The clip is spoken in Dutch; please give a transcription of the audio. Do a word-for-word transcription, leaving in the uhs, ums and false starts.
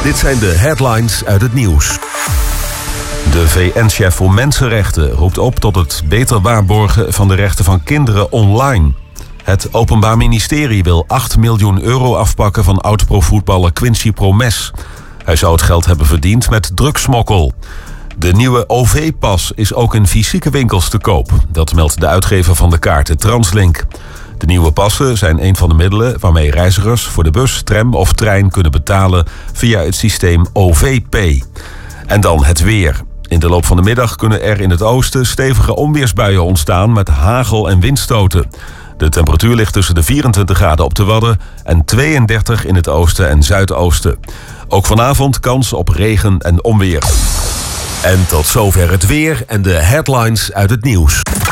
Dit zijn de headlines uit het nieuws. De V N-chef voor Mensenrechten roept op tot het beter waarborgen van de rechten van kinderen online. Het Openbaar Ministerie wil acht miljoen euro afpakken van oud-profvoetballer Quincy Promes. Hij zou het geld hebben verdiend met drugsmokkel. De nieuwe O V-pas is ook in fysieke winkels te koop. Dat meldt de uitgever van de kaarten Translink. De nieuwe passen zijn een van de middelen waarmee reizigers voor de bus, tram of trein kunnen betalen via het systeem O V Pay. En dan het weer. In de loop van de middag kunnen er in het oosten stevige onweersbuien ontstaan met hagel en windstoten. De temperatuur ligt tussen de vierentwintig graden op de Wadden en tweeëndertig in het oosten en zuidoosten. Ook vanavond kans op regen en onweer. En tot zover het weer en de headlines uit het nieuws.